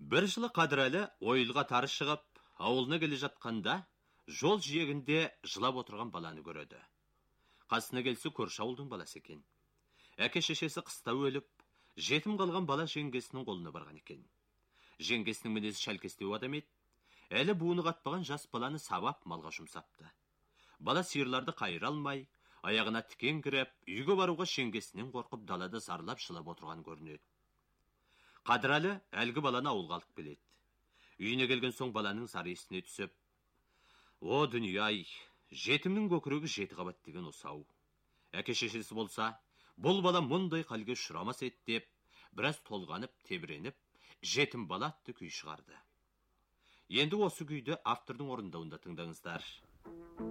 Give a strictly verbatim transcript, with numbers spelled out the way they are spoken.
Bir жылы Қадырәлі ойылға тары шығып, ауылына келе жатқанда, жол жиегінде жылап отырған баланы көреді. Қасына келсе көрші ауылдың баласы екен. Әке-шешесі қыста өліп, жетім қалған бала жеңгесінің қолына барған екен. Жеңгесінің мінезі шәлкестеу адам еді. Әлі буыны қатпаған жас баланы сабап малға жұмсапты. Бала сиырларды қайыра алмай, аяғына тікен кіріп, үйге баруға жеңгесінен қорқып далада зарлап жылап отырған көрінеді. Қадырәлі әлгі баланы ауылға алып келеді. Үйіне келген соң баланың зары есіне түсіп, «О, дүние-ай, жетімнің көкірегі жеті қабат деген осы-ау. Әке-шешесі болса, бұл бала мұндай халге ұшырамас еді» деп, біраз толғанып, тебіреніп, жетім бала атты күй шығарды. Енді осы күйді автордың орындауында тыңдаңыздар.